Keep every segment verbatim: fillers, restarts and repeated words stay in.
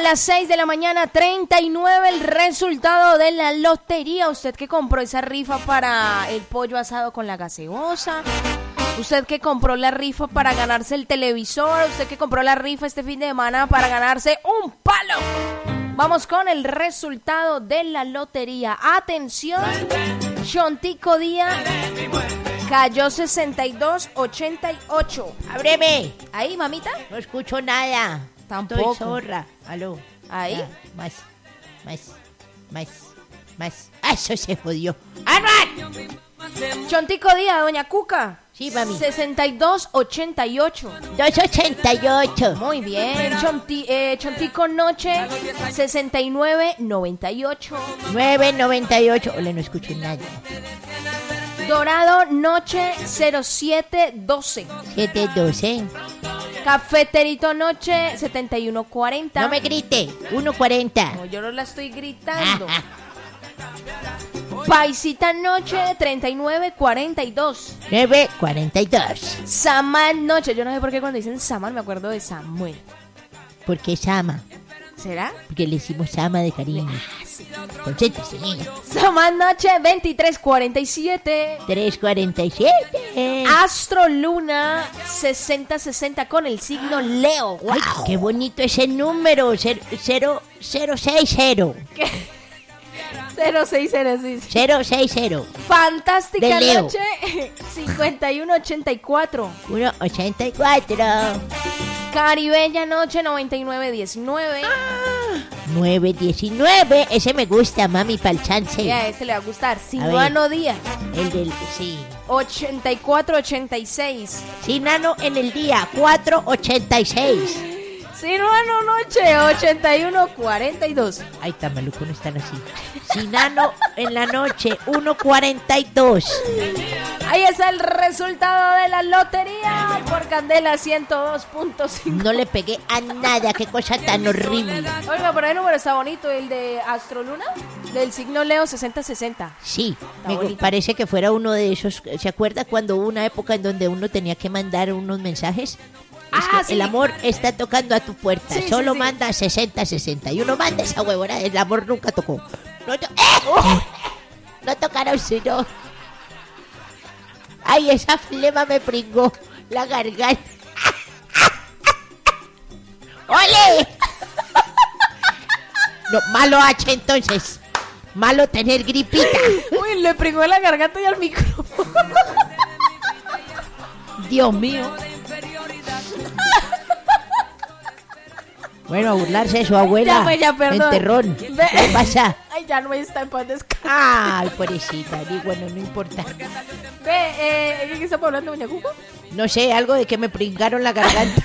las seis de la mañana, treinta y nueve, el resultado de la lotería. Usted que compró esa rifa para el pollo asado con la gaseosa, usted que compró la rifa para ganarse el televisor, usted que compró la rifa este fin de semana para ganarse un palo. Vamos con el resultado de la lotería. Atención, Chontico Díaz cayó sesenta y dos ochenta y ocho. ¡Ábreme! Ahí, mamita. No escucho nada. Tampoco. Estoy zorra. Aló. Ahí. Ya, más, más, más, más. ¡Ah, eso se jodió! ¡Arman! Chontico Díaz, doña Cuca. Sí, mami. sesenta y dos ochenta y ocho. dos ochenta y ocho. Muy bien. Chonti, eh, Chontico Noche, sesenta y nueve noventa y ocho. nueve noventa y ocho. Hola, no escucho nada. Dorado Noche, cero siete doce. siete doce. Cafeterito Noche, setenta y uno cuarenta. No me grite. uno cuarenta. No, yo no la estoy gritando. Paisita Noche, treinta y nueve cuarenta y dos. nueve cuarenta y dos. Saman Noche, yo no sé por qué cuando dicen Saman me acuerdo de Samuel. ¿Por qué Sama? ¿Será? Porque le hicimos Sama de cariño. Ah, sí. Concéntrese, niña. Saman Noche, veintitrés cuarenta y siete. tres cuarenta y siete. Astro Luna, sesenta sesenta con el signo Leo. ¡Wow! Ay, qué bonito ese número. Cero, cero, cero seis cero. ¿Qué? cero seis cero, sí, sí. cero seis cero. Fantástica De Leo. Noche, cincuenta y uno ochenta y cuatro. uno ochenta y cuatro. Caribeña Noche, noventa y nueve diecinueve. nueve diecinueve. Ese me gusta, mami, pa'l chance. Y a este le va a gustar. A Sinuano Díaz, El del... Sí. ochenta y cuatro ochenta y seis. Sinano en el día. cuatro ochenta y seis. Sinuano Noche, ochenta y uno cuarenta y dos. Ay, tan maluco, no están así. Sinano en la noche. uno cuarenta y dos. Ahí está el resultado de la lotería por Candela ciento dos punto cinco. No le pegué a nada. Qué cosa tan horrible. Oiga, pero el número está bonito, el de Astroluna, del signo Leo, sesenta sesenta. Sí, Está me bonito. parece que fuera uno de esos. ¿Se acuerda cuando hubo una época en donde uno tenía que mandar unos mensajes? Es Ah, que sí. el amor está tocando a tu puerta. Sí, Solo sí, sí. manda sesenta sesenta. Y uno manda esa huevona. El amor nunca tocó. No, to- ¡Eh! No tocaron sino. Ay, esa flema me pringó la garganta. ¡Ole! No, malo H entonces. Malo tener gripita. Uy, le pringó la garganta y al micrófono. Dios mío. Bueno, a burlarse de su abuela. Ya, pues, ya, perdón. Enterrón. Ve- ¿Qué pasa? Ay, ya no está en paz descanso. Ay, pobrecita. Digo, bueno, no importa. Ve, eh, ¿qué está hablando, doña Cuco? No sé, algo de que me pringaron la garganta.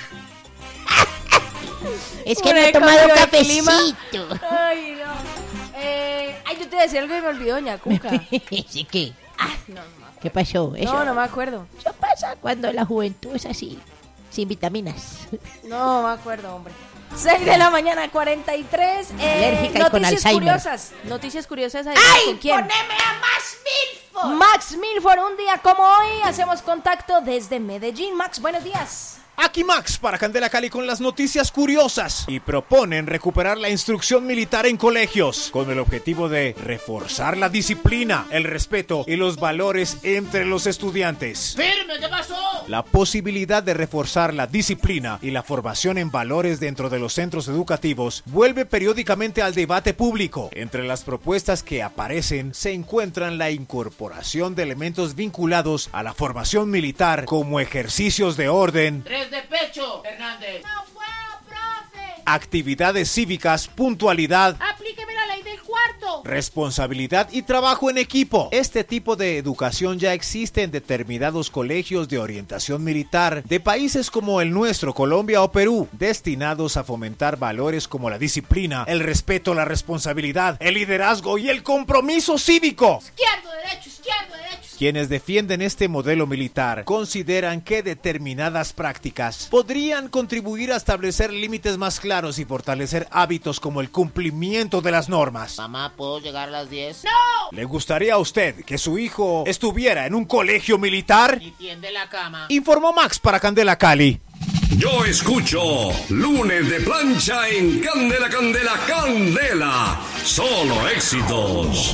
Es que Por no he el tomado cambio de cafecito. Ay, no. Eh, ay, yo te iba a decir algo y me olvidó, doña Cuca. Sí, ¿qué? Ah, no, no. ¿Qué pasó? Eso, No, no me acuerdo. eso pasa cuando la juventud es así, sin vitaminas. No me acuerdo, hombre. seis de la mañana, cuarenta y tres. Eh, Alérgica y con noticias Alzheimer. curiosas. Noticias curiosas. ¿Con ¡Ay! quién? ¡Poneme a Max Milford! Max Milford, un día como hoy, hacemos contacto desde Medellín. Max, buenos días. Aquí Max para Candela Cali con las noticias curiosas y proponen recuperar la instrucción militar en colegios con el objetivo de reforzar la disciplina, el respeto y los valores entre los estudiantes. ¡Firme! ¿Qué pasó? La posibilidad de reforzar la disciplina y la formación en valores dentro de los centros educativos vuelve periódicamente al debate público. Entre las propuestas que aparecen se encuentran la incorporación de elementos vinculados a la formación militar como ejercicios de orden, Tres de pecho, Hernández. ¡No puedo, profe! actividades cívicas, puntualidad, ¡Aplíqueme la ley del cuarto! responsabilidad y trabajo en equipo. Este tipo de educación ya existe en determinados colegios de orientación militar de países como el nuestro, Colombia o Perú, destinados a fomentar valores como la disciplina, el respeto, la responsabilidad, el liderazgo y el compromiso cívico. Izquierdo, derecho, izquierdo, derecho. Quienes defienden este modelo militar consideran que determinadas prácticas podrían contribuir a establecer límites más claros y fortalecer hábitos como el cumplimiento de las normas. Mamá, ¿puedo llegar a las diez? ¿Le gustaría a usted que su hijo estuviera en un colegio militar? Y tiende la cama. Informó Max para Candela Cali. Yo escucho Lunes de Plancha en Candela, Candela, Candela. Solo éxitos.